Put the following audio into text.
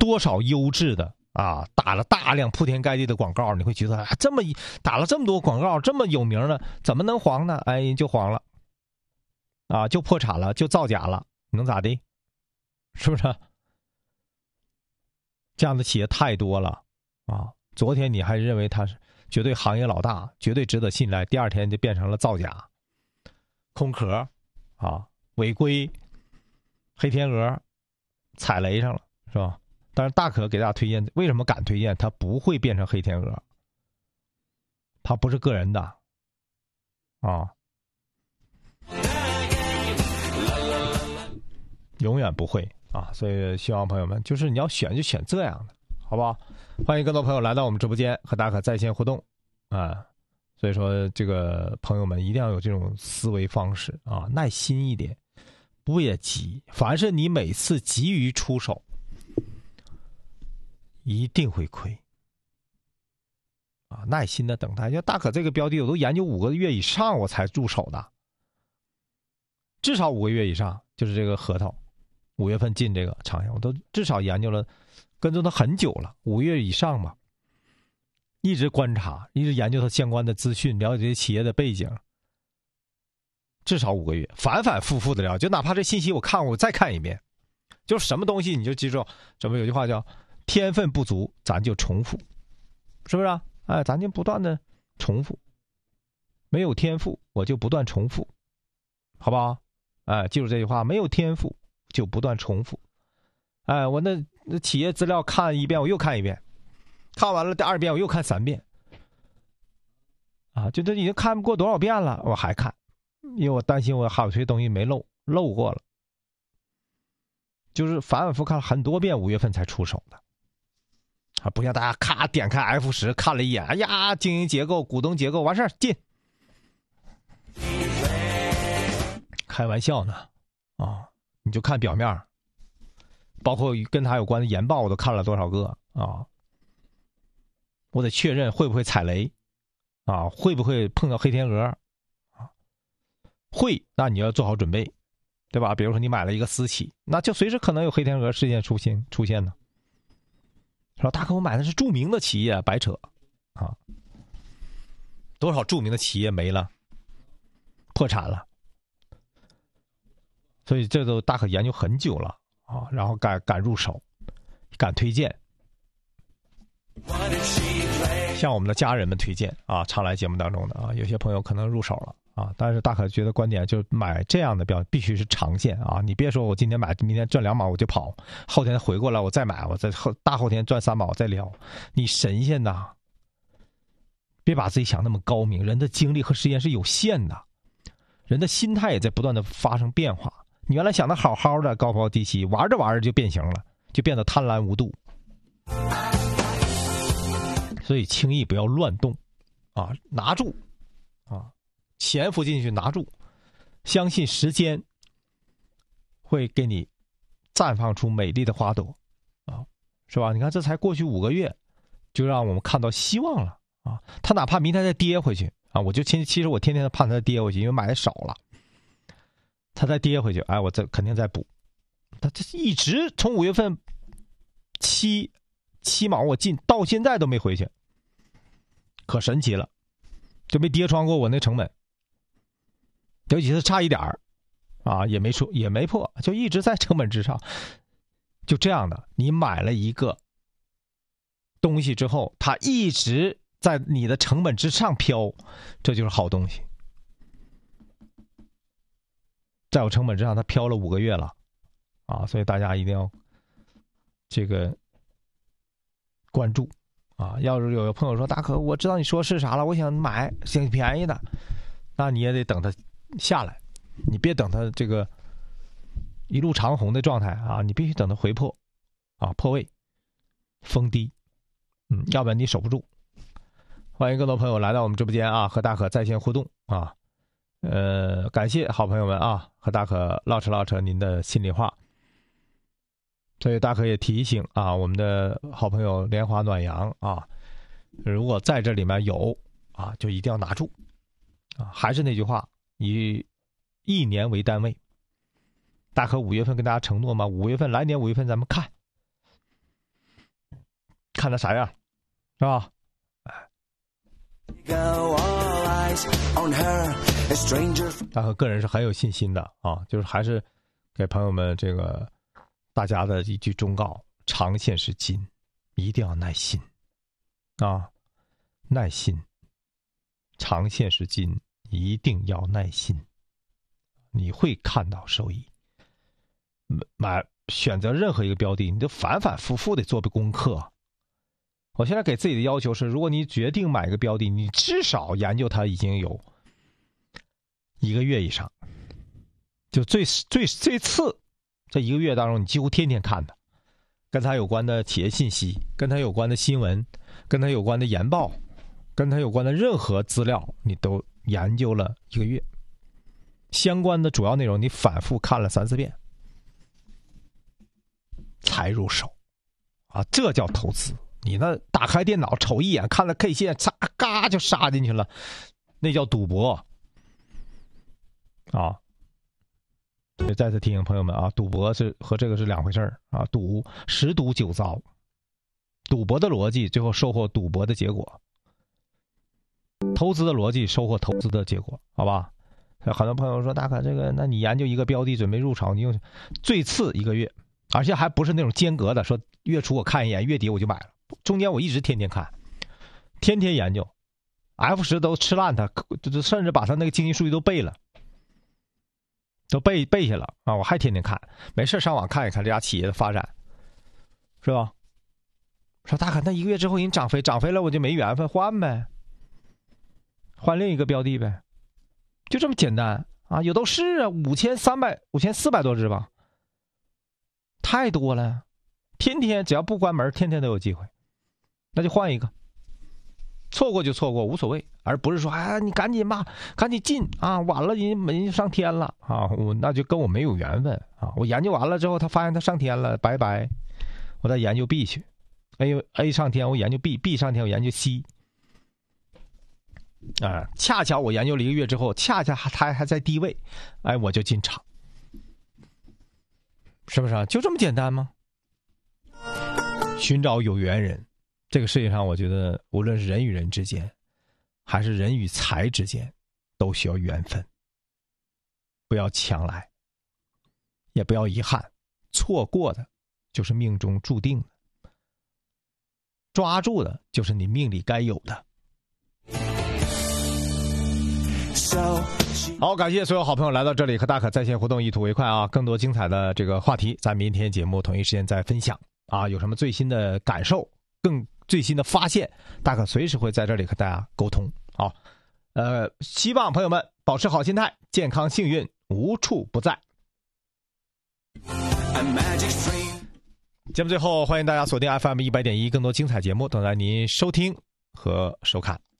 多少优质的啊，打了大量铺天盖地的广告，你会觉得啊，打了这么多广告，这么有名的，怎么能黄呢？哎，就黄了，啊，就破产了，就造假了，能咋地？是不是？这样的企业太多了啊！昨天你还认为他是绝对行业老大，绝对值得信赖，第二天就变成了造假、空壳啊、违规、黑天鹅、踩雷上了，是吧？但是大可给大家推荐，为什么敢推荐？它不会变成黑天鹅，它不是个人的啊，永远不会啊！所以希望朋友们，就是你要选就选这样的，好不好？欢迎更多朋友来到我们直播间和大可在线互动啊！所以说，这个朋友们一定要有这种思维方式啊，耐心一点，不也急。凡是你每次急于出手，一定会亏啊！耐心的等待。就大可这个标的，我都研究5个月以上我才入手的，至少5个月以上。就是这个核桃，5月份进这个厂商，我都至少研究了，跟踪它很久了，5个月以上吧。一直观察，一直研究它相关的资讯，了解企业的背景，至少5个月，反反复复的聊，就哪怕这信息我再看一遍，就是什么东西你就记住，怎么有句话叫天分不足，咱就重复，是不是啊？哎，咱就不断的重复，没有天赋我就不断重复，好不好？哎，记住这句话，没有天赋就不断重复。哎，我那企业资料看一遍，我又看一遍。看完了第2遍，我又看3遍，啊，就这已经看过多少遍了，我还看，因为我担心我还有些东西没漏过了，就是反反复看了很多遍，5月份才出手的，啊，不像大家咔点开 F10 看了一眼，哎呀，经营结构、股东结构完事儿进，开玩笑呢，啊，你就看表面，包括跟他有关的研报，我都看了多少个啊。我得确认会不会踩雷，啊，会不会碰到黑天鹅，啊，会，那你要做好准备，对吧？比如说你买了一个私企，那就随时可能有黑天鹅事件出现呢。说大哥，我买的是著名的企业，白扯啊！多少著名的企业没了，破产了，所以这都大可研究很久了啊，然后敢入手，敢推荐。向我们的家人们推荐啊，常来节目当中的啊，有些朋友可能入手了啊，但是大可觉得观点就是买这样的标必须是长线啊，你别说我今天买，明天赚2毛我就跑，后天回过来我再买，我再大后天赚3毛我再撩，你神仙呐！别把自己想那么高明，人的精力和时间是有限的，人的心态也在不断的发生变化。你原来想的好好的，高抛低吸，玩着玩着就变形了，就变得贪婪无度。所以轻易不要乱动，啊，拿住，啊，潜伏进去拿住，相信时间会给你绽放出美丽的花朵，啊，是吧？你看这才过去5个月，就让我们看到希望了啊！他哪怕明天再跌回去啊，我就其实我天天的盼他跌回去，因为买的少了，他再跌回去，哎，我这肯定再补。他这一直从5月份7毛我进到现在都没回去，可神奇了，就没跌穿过我那成本，尤其是差一点啊，也没破，就一直在成本之上。就这样的，你买了一个东西之后，它一直在你的成本之上飘，这就是好东西。在我成本之上，它飘了5个月了啊，所以大家一定要这个关注啊！要是有朋友说大可，我知道你说是啥了，我想买挺便宜的，那你也得等它下来，你别等它这个一路长红的状态啊，你必须等它回破啊，破位封低，要不然你守不住。欢迎更多朋友来到我们直播间啊，和大可在线互动啊，感谢好朋友们啊，和大可唠扯您的心里话。所以大可也提醒啊，我们的好朋友莲花暖阳啊，如果在这里面有啊，就一定要拿住啊！还是那句话，以1年为单位。大可5月份跟大家承诺嘛，5月份来年5月份咱们看看他啥样，是吧？大哥个人是很有信心的啊，就是还是给朋友们这个大家的一句忠告：长线是金，一定要耐心啊，耐心。长线是金，一定要耐心，你会看到收益。选择任何一个标的，你就反反复复的做功课。我现在给自己的要求是，如果你决定买个标的，你至少研究它已经有1个月以上，就最次这1个月当中，你几乎天天看的，跟它有关的企业信息，跟它有关的新闻，跟它有关的研报，跟它有关的任何资料，你都研究了1个月，相关的主要内容你反复看了3-4遍才入手啊，这叫投资。你那打开电脑瞅一眼，看了 K 线，嘎就杀进去了，那叫赌博啊！再次提醒朋友们啊，赌博是和这个是两回事啊，十赌9糟，赌博的逻辑最后收获赌博的结果，投资的逻辑收获投资的结果，好吧？很多朋友说大可这个，那你研究一个标的准备入场，你用最次1个月，而且还不是那种间隔的，说月初我看一眼，月底我就买了。中间我一直天天看，天天研究 ，F10都吃烂它，甚至把它那个经济数据都背了，都背下了啊！我还天天看，没事上网看一看这家企业的发展，是吧？说大可那1个月之后你涨飞了，我就没缘分，换呗，换另一个标的呗，就这么简单啊！有都是啊，5400多只吧，太多了，天天只要不关门，天天都有机会。那就换一个，错过就错过，无所谓，而不是说哎，你赶紧吧，赶紧进啊，晚了人上天了啊，那就跟我没有缘分啊。我研究完了之后，他发现他上天了，拜拜，我再研究 B 去 ，A 上天我研究 B 上天我研究 C， 啊，恰巧我研究了1个月之后，恰恰他还在低位，哎，我就进场，是不是啊？就这么简单吗？寻找有缘人。这个世界上我觉得无论是人与人之间还是人与财之间都需要缘分，不要强来，也不要遗憾，错过的就是命中注定的，抓住的就是你命里该有的。好，感谢所有好朋友来到这里和大可在线互动，一吐为快啊！更多精彩的这个话题在明天节目同一时间再分享啊！有什么最新的感受更最新的发现，大可随时会在这里和大家沟通啊。希望朋友们保持好心态，健康幸运无处不在。节目最后，欢迎大家锁定 FM 100.1，更多精彩节目等待您收听和收看。